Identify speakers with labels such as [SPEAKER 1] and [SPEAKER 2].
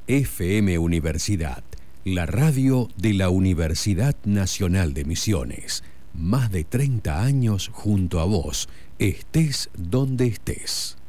[SPEAKER 1] FM Universidad, la radio de la Universidad Nacional de Misiones. Más de 30 años junto a vos, estés donde estés.